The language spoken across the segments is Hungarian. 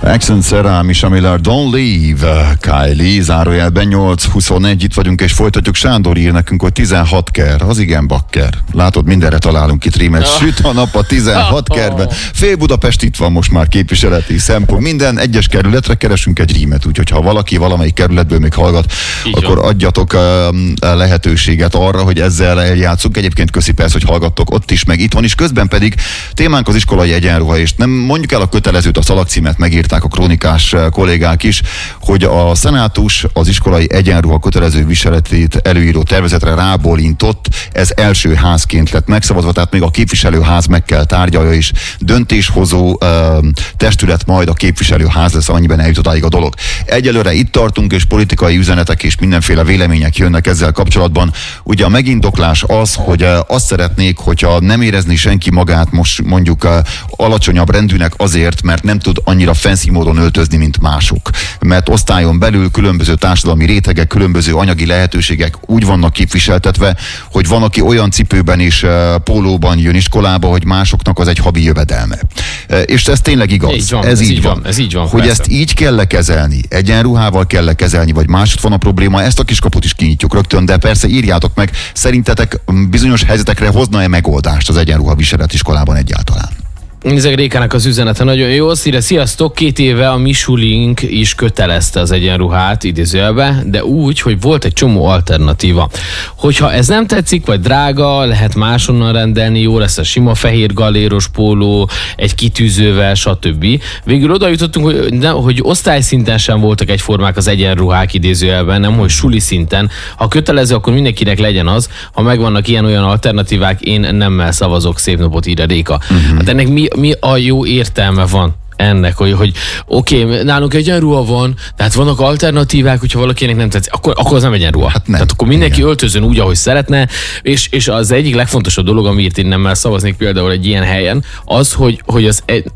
Accent Ceramics, Miller, Don't Leave, Kylie, zárójelben 8-21, itt vagyunk és folytatjuk. Sándor ír nekünk, hogy 16 ker, az igen bakker. Látod, mindenre találunk itt rímet. Süt a nap a 16 kerben. Fél Budapest itt van most már képviseleti szempont. Minden egyes kerületre keresünk egy rímet, úgyhogy ha valaki valamelyik kerületből még hallgat, így akkor van. Adjatok lehetőséget arra, hogy ezzel eljátszunk. Egyébként köszi persze, hogy hallgattok ott is, meg itthon is. Közben pedig témánk az iskolai egyenruha, és nem mondjuk el a kötelezőt, a szalagcímet megírták a krónikás kollégák is, hogy a szenátus az iskolai egyenruha kötelező viseletét előíró tervezetre rábólintott, ez első házként lett megszavazva, tehát még a képviselőház meg kell tárgyalja, és döntéshozó testület majd a képviselőház lesz, amennyiben eljut odáig a dolog. Egyelőre itt tartunk, és politikai üzenetek és mindenféle vélemények jönnek ezzel kapcsolatban. Ugye a megindoklás az, hogy azt szeretnék, hogyha nem érezni senki magát most mondjuk alacsonyabb rendűnek azért, mert nem tud annyira fancy módon öltözni, mint mások. Mert osztályon belül különböző társadalmi rétegek, különböző anyagi lehetőségek úgy vannak képviseltetve, hogy van, aki olyan cipőben és pólóban jön iskolába, hogy másoknak az egy havi jövedelme. És ez tényleg igaz. Ez így van. Hogy persze. Ezt így kell kezelni, egyenruhával kell kezelni, vagy másod van a probléma, ezt a kiskaput is kinyitjuk rögtön, de persze írjátok meg, szerintetek bizonyos helyzetekre hozna-e megoldást az egyenruha viselet iskolában egyáltalán? Nézzek, Rékának az üzenete nagyon jó. Azt írja, sziasztok, 2 éve a mi sulink is kötelezte az egyenruhát, idézőjelbe, de úgy, hogy volt egy csomó alternatíva. Hogyha ez nem tetszik, vagy drága, lehet máshonnan rendelni, jó lesz a sima fehér galéros póló, egy kitűzővel, stb. Végül oda jutottunk, hogy osztályszinten sem voltak egyformák az egyenruhák, idézőjelben, nem, hogy suli szinten. Ha kötelező, akkor mindenkinek legyen az. Ha megvannak ilyen-olyan alternatívák, én nemmel szavazok. Szép napot, írja Réka. Hát ennek mi a jó értelme van ennek, hogy oké, nálunk egyenruha van, tehát vannak alternatívák, hogyha valakinek nem tetszik, akkor az nem egyenruha. Hát nem. Tehát akkor mindenki öltözön úgy, ahogy szeretne, és az egyik legfontosabb dolog, amiért én nemmel szavaznék például egy ilyen helyen, az, hogy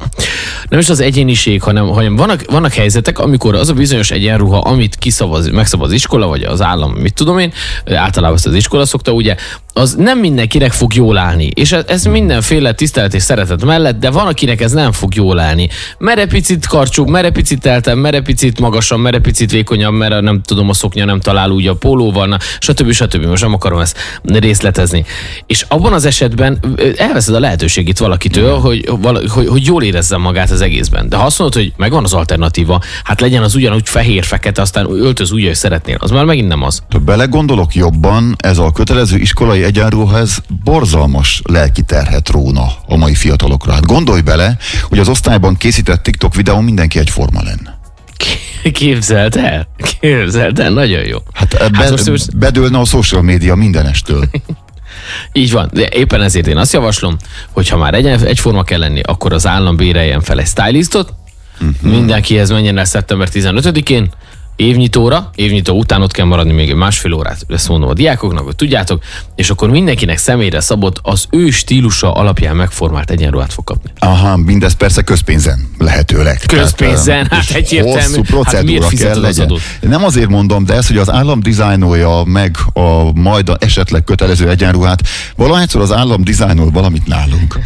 nem is az egyéniség, hanem vannak helyzetek, amikor az a bizonyos egyenruha, amit megszavaz iskola, vagy az állam, mit tudom én, általában ezt az iskola szokta, ugye, az nem mindenkinek fog jól állni. És ez mindenféle tisztelet és szeretet mellett, de van, akinek ez nem fog jól állni. Mere picit karcsúbb, mere picit teltem, mere picit magasabb, mere picit vékonyabb, mere nem tudom, a szoknya nem talál úgy a pólóval, stb. Most nem akarom ezt részletezni. És abban az esetben elveszed a lehetőségét valakitől, hogy jól érezzen magát az egészben. De ha azt mondod, hogy megvan az alternatíva, hát legyen az ugyanúgy fehér-fekete, aztán öltöz úgy, hogy szeretnél. Az már megint nem az. Ha belegondolok jobban, ez a kötelező iskolai egyenruha, ez borzalmas lelki terhet róna a mai fiatalokra. Hát gondolj bele, hogy az osztályban készített TikTok videón mindenki egyforma lenne. Képzeld el, nagyon jó. Hát bedőlne a social média mindenestől. Így van, de éppen ezért én azt javaslom, hogy ha már egyforma kell lenni, akkor az állam béreljen fel egy stylistot, mindenkihez menjen el szeptember 15-én, évnyitó után ott kell maradni még másfél órát, ezt mondom a diákoknak, hogy tudjátok, és akkor mindenkinek személyre szabott, az ő stílusa alapján megformált egyenruhát fog kapni. Aha, mindez persze közpénzen lehetőleg. Közpénzen, hát egyértelmű. Hosszú procedúra kell legyen. Nem azért mondom, de ez, hogy az állam dizájnolja meg majd esetleg kötelező egyenruhát, valahányszor az állam dizájnol valamit nálunk.